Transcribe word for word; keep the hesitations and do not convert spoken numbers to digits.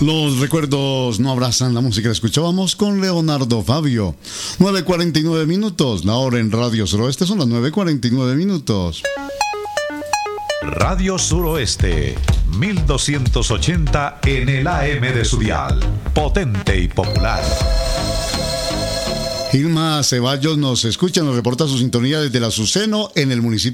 Los recuerdos no abrazan la música. Escuchábamos con Leonardo Fabio. nueve cuarenta y nueve minutos. La hora en Radio Suroeste son las nueve cuarenta y nueve minutos. Radio Suroeste, mil doscientos ochenta en el A M de su dial. Potente y popular. Irma Ceballos nos escucha, nos reporta su sintonía desde la Azuceno en el municipio